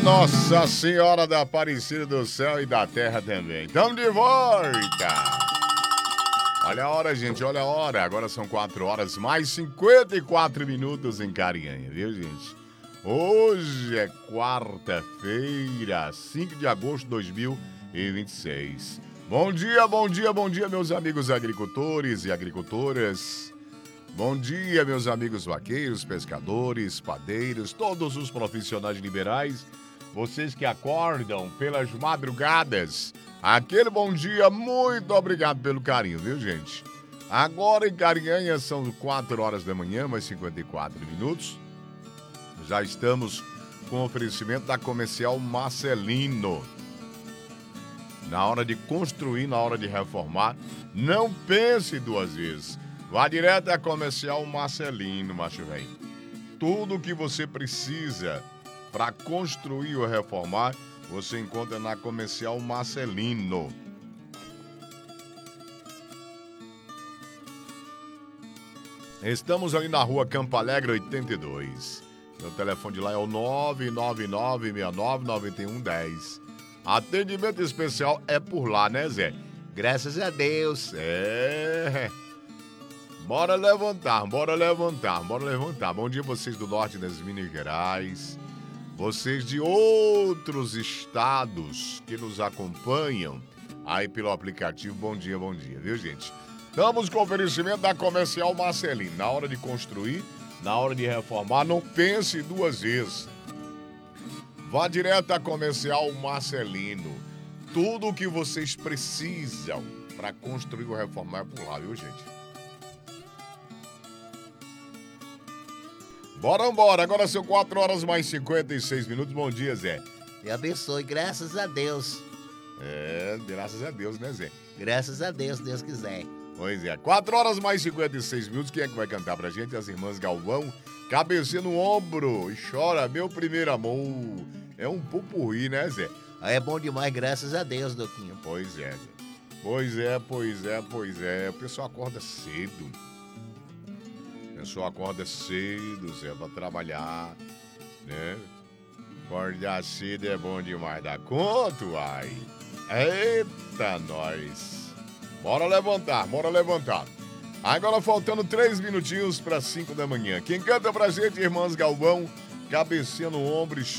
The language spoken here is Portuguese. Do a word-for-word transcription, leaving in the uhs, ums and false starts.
Nossa Senhora da Aparecida do Céu e da Terra também. Tamo de volta! Olha a hora, gente, olha a hora. Agora são quatro horas mais cinquenta e quatro minutos em Carinhanha, viu, gente? Hoje é quarta-feira, cinco de agosto de dois mil e vinte e seis. Bom dia, bom dia, bom dia, meus amigos agricultores e agricultoras. Bom dia, meus amigos vaqueiros, pescadores, padeiros, todos os profissionais liberais, vocês que acordam pelas madrugadas. Aquele bom dia, muito obrigado pelo carinho, viu, gente? Agora em Carinhanha são quatro horas da manhã, mais cinquenta e quatro minutos. Já estamos com oferecimento da Comercial Marcelino. Na hora de construir, na hora de reformar, não pense duas vezes. Vá direto à Comercial Marcelino, macho velho. Tudo o que você precisa para construir ou reformar, você encontra na Comercial Marcelino. Estamos ali na rua Campo Alegre oitenta e dois. Meu telefone de lá é o nove nove nove, seis nove nove um um zero. Atendimento especial é por lá, né, Zé? Graças a Deus. É... Bora levantar, bora levantar, bora levantar. Bom dia vocês do norte das Minas Gerais, vocês de outros estados que nos acompanham aí pelo aplicativo. Bom dia, bom dia, viu, gente? Damos com oferecimento da Comercial Marcelino. Na hora de construir, na hora de reformar, não pense duas vezes. Vá direto à Comercial Marcelino. Tudo o que vocês precisam para construir ou reformar é por lá, viu, gente? Bora, bora. Agora são quatro horas mais cinquenta e seis minutos. Bom dia, Zé. Me abençoe, graças a Deus. É, graças a Deus, né, Zé? Graças a Deus, se Deus quiser. Pois é. quatro horas mais cinquenta e seis minutos. Quem é que vai cantar pra gente? As irmãs Galvão. Cabecinha no ombro e chora, meu primeiro amor. É um pupurri, né, Zé? Aí é bom demais, graças a Deus, Doquinho. Pois é, Zé. Pois é, pois é, pois é. O pessoal acorda cedo. O pessoal acorda cedo, Zé, pra trabalhar, né? Acordar cedo é bom demais da conta, uai. Eita, nós. Bora levantar, bora levantar. Agora faltando três minutinhos para cinco da manhã. Quem canta pra gente, irmãs Galvão, cabecinha no ombro e